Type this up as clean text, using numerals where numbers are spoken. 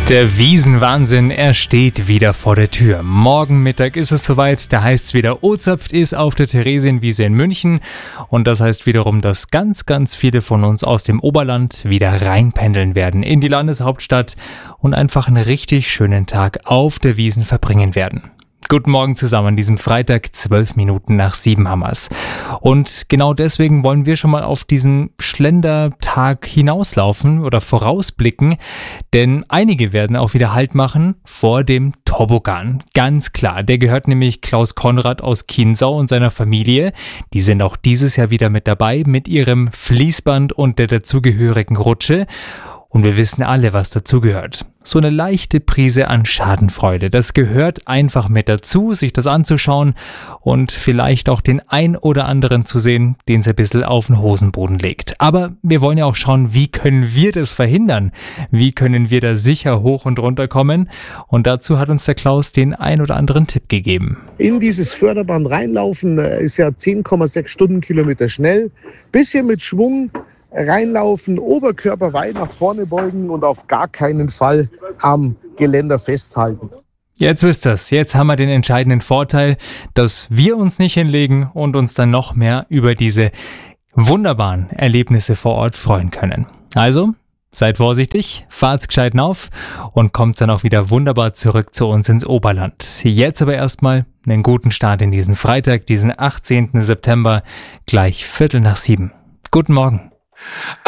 Der Wiesenwahnsinn, er steht wieder vor der Tür. Morgen Mittag ist es soweit, da heißt es wieder O-Zapft ist auf der Theresienwiese in München. Und das heißt wiederum, dass ganz viele von uns aus dem Oberland wieder reinpendeln werden in die Landeshauptstadt und einfach einen richtig schönen Tag auf der Wiesn verbringen werden. Guten Morgen zusammen an diesem Freitag, 12 Minuten nach 7 hammers. Und genau deswegen wollen wir schon mal auf diesen Schlendertag hinauslaufen oder vorausblicken, denn einige werden auch wieder Halt machen vor dem Toboggan. Ganz klar, der gehört nämlich Klaus Konrad aus Chiemsau und seiner Familie. Die sind auch dieses Jahr wieder mit dabei mit ihrem Fließband und der dazugehörigen Rutsche. Und wir wissen alle, was dazugehört. So eine leichte Prise an Schadenfreude. Das gehört einfach mit dazu, sich das anzuschauen und vielleicht auch den ein oder anderen zu sehen, den es ein bisschen auf den Hosenboden legt. Aber wir wollen ja auch schauen, wie können wir das verhindern? Wie können wir da sicher hoch und runter kommen? Und dazu hat uns der Klaus den ein oder anderen Tipp gegeben. In dieses Förderband reinlaufen ist ja 10,6 Stundenkilometer schnell. Bisschen mit Schwung. Reinlaufen, Oberkörper weit nach vorne beugen und auf gar keinen Fall am Geländer festhalten. Jetzt wisst ihr's. Jetzt haben wir den entscheidenden Vorteil, dass wir uns nicht hinlegen und uns dann noch mehr über diese wunderbaren Erlebnisse vor Ort freuen können. Also, seid vorsichtig, fahrt's gescheit auf und kommt dann auch wieder wunderbar zurück zu uns ins Oberland. Jetzt aber erstmal einen guten Start in diesen Freitag, diesen 18. September, gleich 6:15. Guten Morgen.